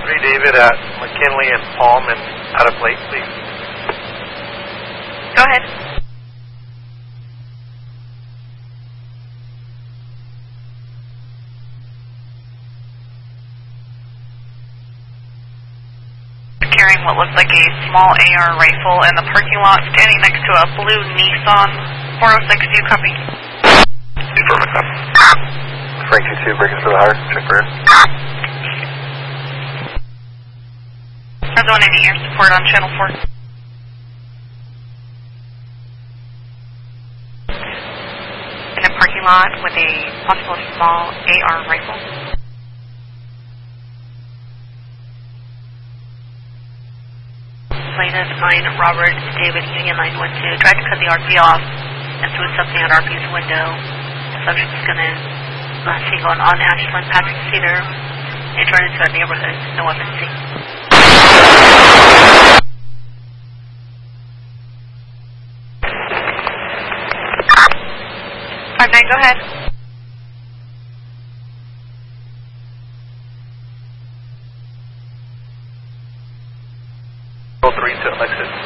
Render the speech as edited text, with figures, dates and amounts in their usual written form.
3 David at McKinley and Palm and out of plate, please. Go ahead. Carrying what looks like a small AR rifle in the parking lot, standing next to a blue Nissan 406. Do you copy? Frank 2-2, breaking for the heart. Check for it. How's the one any air support on channel 4? In a parking lot with a possible small AR rifle. Plaintiff 9 Robert David Union 912 tried to cut the RP off and threw something at RP's window. The subject is going to single on Ashland Patrick Cedar and turn into a neighborhood. No weapon seen. 5-9, go ahead. 3 to Alexis.